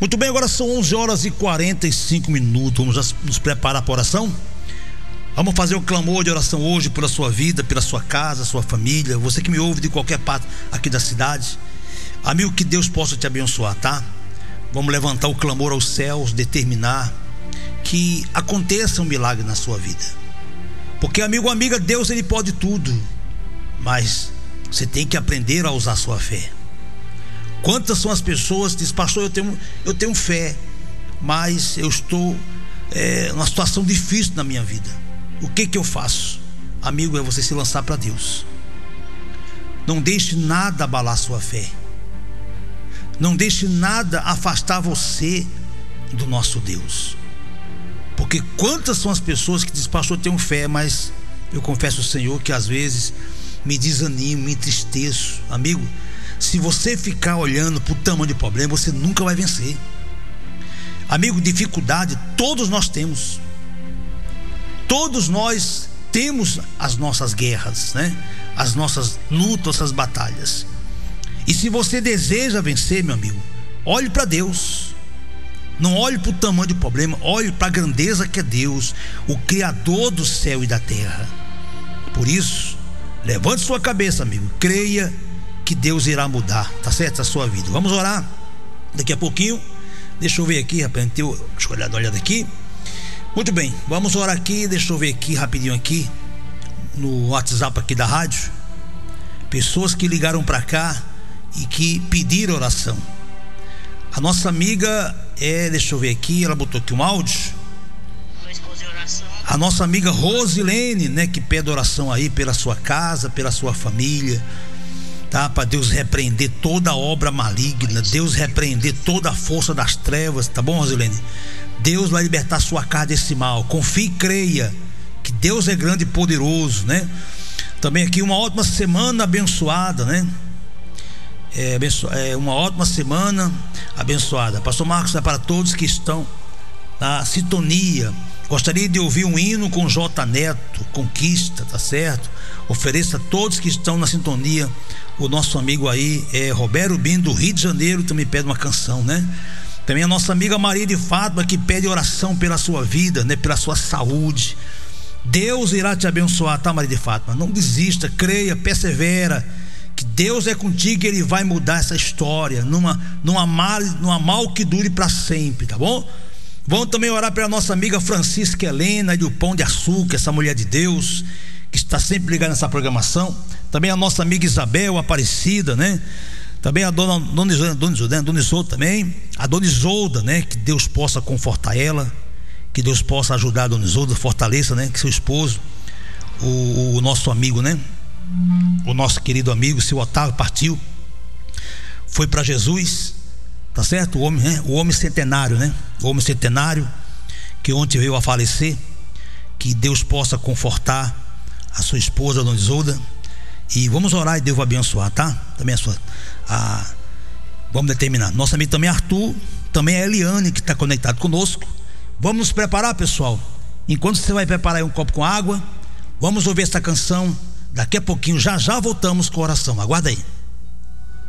Muito bem, agora são 11 horas e 45 minutos. Vamos já nos preparar para a oração. Vamos fazer um clamor de oração hoje pela sua vida, pela sua casa, sua família. Você que me ouve de qualquer parte aqui da cidade, amigo, que Deus possa te abençoar, tá? Vamos levantar o clamor aos céus, determinar que aconteça um milagre na sua vida. Porque, amigo, amiga, Deus, ele pode tudo, mas você tem que aprender a usar a sua fé. Quantas são as pessoas que dizem: pastor, eu tenho fé, mas eu estou numa situação difícil na minha vida. O que eu faço? Amigo, é você se lançar para Deus. Não deixe nada abalar a sua fé. Não deixe nada afastar você do nosso Deus. Porque quantas são as pessoas que dizem: pastor, eu tenho fé, mas eu confesso ao Senhor que às vezes me desanimo, me entristeço. Amigo, se você ficar olhando para o tamanho do problema, você nunca vai vencer. Amigo, dificuldade todos nós temos. Todos nós temos as nossas guerras, né? As nossas lutas, as batalhas. E se você deseja vencer, meu amigo, olhe para Deus. Não olhe para o tamanho do problema, olhe para a grandeza que é Deus, o Criador do céu e da terra. Por isso, levante sua cabeça, amigo, creia que Deus irá mudar, tá certo? A sua vida. Vamos orar daqui a pouquinho. Deixa eu ver aqui, rapaz, deixa eu dar uma olhada aqui. Muito bem, vamos orar aqui. Deixa eu ver aqui rapidinho aqui no WhatsApp aqui da rádio. Pessoas que ligaram para cá e que pediram oração. A nossa amiga deixa eu ver aqui, ela botou aqui um áudio. A nossa amiga Rosilene, né, que pede oração aí pela sua casa, pela sua família, tá? Para Deus repreender toda obra maligna, Deus repreender toda a força das trevas, tá bom, Rosilene? Deus vai libertar sua casa desse mal. Confie e creia que Deus é grande e poderoso, né? Também aqui uma ótima semana abençoada, né? Uma ótima semana abençoada. Pastor Marcos, é para todos que estão na sintonia. Gostaria de ouvir um hino com J. Neto, Conquista, tá certo? Ofereça a todos que estão na sintonia. O nosso amigo aí Roberto Bim, do Rio de Janeiro, também pede uma canção, né? Também a nossa amiga Maria de Fátima, que pede oração pela sua vida, né? Pela sua saúde. Deus irá te abençoar, tá, Maria de Fátima? Não desista, creia, persevera, que Deus é contigo e Ele vai mudar essa história numa mal que dure para sempre, tá bom? Vamos também orar pela nossa amiga Francisca Helena, do Pão de Açúcar, essa mulher de Deus que está sempre ligada nessa programação. Também a nossa amiga Isabel Aparecida, né? Também a Dona Isolda também, a Dona Isolda, né? Que Deus possa confortar ela, que Deus possa ajudar a Dona Isolda, fortaleça, né? Que seu esposo, o nosso amigo, né? O nosso querido amigo, seu Otávio, partiu, foi para Jesus, tá certo? O homem, né? O homem centenário, né? O homem centenário que ontem veio a falecer. Que Deus possa confortar a sua esposa, a Dona Isolda. E vamos orar e Deus vai abençoar, tá? Também vamos determinar. Nosso amigo também Arthur, também a Eliane, que está conectado conosco. Vamos nos preparar, pessoal. Enquanto você vai preparar aí um copo com água, vamos ouvir essa canção. Daqui a pouquinho, já voltamos com a oração. Aguarda aí.